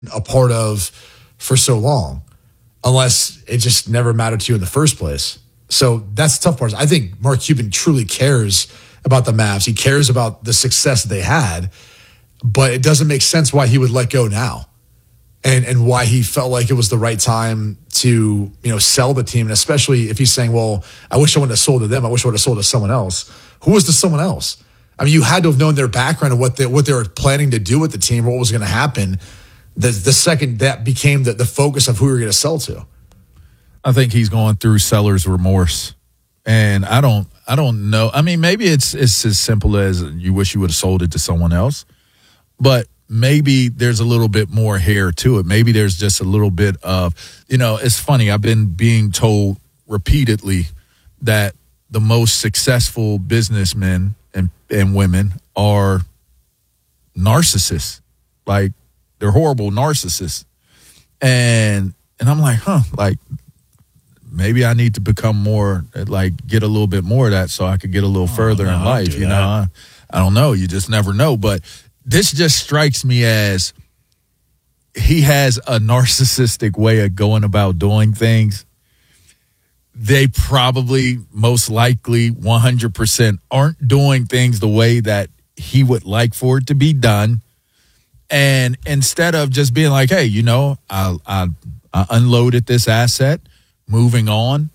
a part of for so long, unless it just never mattered to you in the first place. So that's the tough part. I think Mark Cuban truly cares about the Mavs. He cares about the success they had, but it doesn't make sense why he would let go now. And why he felt like it was the right time to, sell the team. And especially if he's saying, well, I wish I wouldn't have sold to them. I wish I would have sold to someone else. Who was the someone else? I mean, you had to have known their background and what they were planning to do with the team, or what was going to happen the second that became the focus of who we were going to sell to. I think he's going through seller's remorse. And I don't know. I mean, maybe it's as simple as you wish you would have sold it to someone else. But maybe there's a little bit more hair to it. Maybe there's just a little bit of, it's funny. I've been being told repeatedly that the most successful businessmen and women are narcissists. Like, they're horrible narcissists. And I'm like, like, maybe I need to become more, like, get a little bit more of that so I could get a little further in life. I don't know. You just never know. But this just strikes me as he has a narcissistic way of going about doing things. They probably, most likely, 100% aren't doing things the way that he would like for it to be done. And instead of just being like, hey, I unloaded this asset, moving on,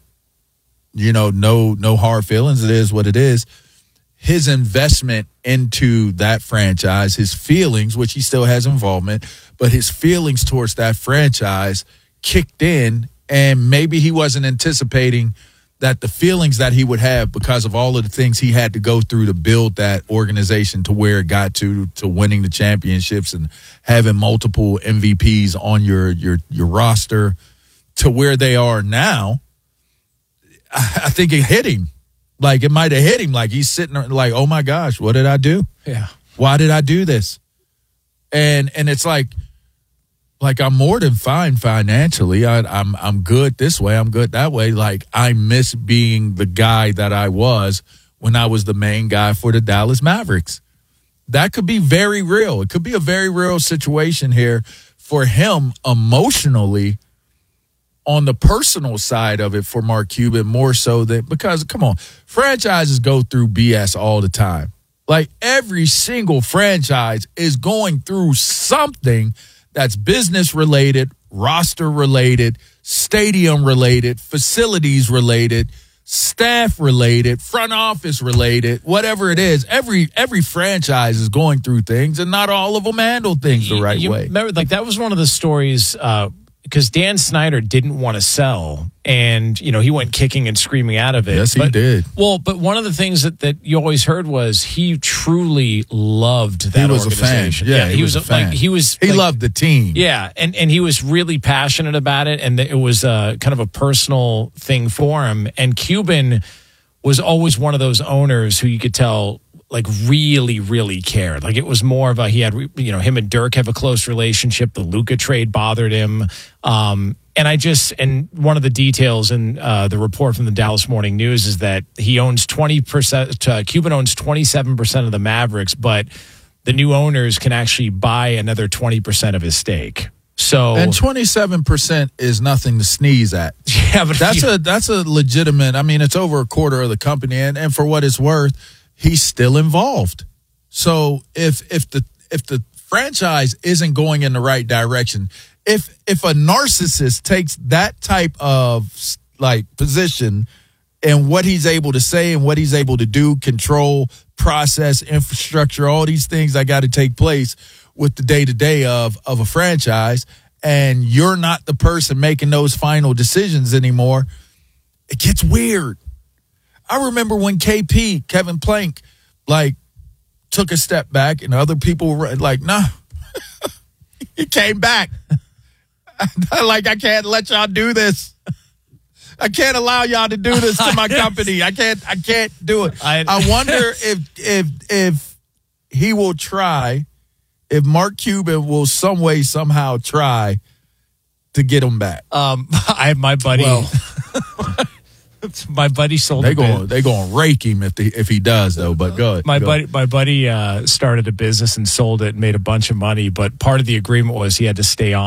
no hard feelings. It is what it is. His investment into that franchise, his feelings, which he still has involvement, but his feelings towards that franchise kicked in, and maybe he wasn't anticipating that the feelings that he would have because of all of the things he had to go through to build that organization to where it got to winning the championships and having multiple MVPs on your roster to where they are now. I think it hit him. Like, it might have hit him. Like, he's sitting there like, oh, my gosh, what did I do? Yeah. Why did I do this? And it's like I'm more than fine financially. I'm good this way. I'm good that way. Like, I miss being the guy that I was when I was the main guy for the Dallas Mavericks. That could be very real. It could be a very real situation here for him emotionally. On the personal side of it for Mark Cuban, more so that, because, come on, franchises go through BS all the time. Like, every single franchise is going through something that's business related, roster related, stadium related, facilities related, staff related, front office related, whatever it is. Every franchise is going through things, and not all of them handle things the right way. Remember, like, that was one of the stories, because Dan Snyder didn't want to sell, and, he went kicking and screaming out of it. Yes, he did. Well, but one of the things that you always heard was he truly loved that organization. He was a fan. Yeah, he was a fan. He loved the team. Yeah, and he was really passionate about it, and it was kind of a personal thing for him. And Cuban was always one of those owners who you could tell, like, really, really cared. Like, it was more of he had, him and Dirk have a close relationship. The Luka trade bothered him. And one of the details in the report from the Dallas Morning News is that he owns 20%, Cuban owns 27% of the Mavericks, but the new owners can actually buy another 20% of his stake. So, and 27% is nothing to sneeze at. Yeah, but that's a legitimate, I mean, it's over a quarter of the company, and for what it's worth, he's still involved. So if the franchise isn't going in the right direction, if a narcissist takes that type of, like, position and what he's able to say and what he's able to do, control, process, infrastructure, all these things that got to take place with the day-to-day of a franchise, and you're not the person making those final decisions anymore, it gets weird. I remember when Kevin Plank, like, took a step back and other people were like, nah, he came back. Like, I can't let y'all do this. I can't allow y'all to do this to my company. I can't do it. I wonder if he will try, if Mark Cuban will some way, somehow try to get him back. I have my buddy. Well, chance. My buddy sold They going to rake him if he does though. But go ahead. My buddy started a business and sold it and made a bunch of money. But part of the agreement was he had to stay on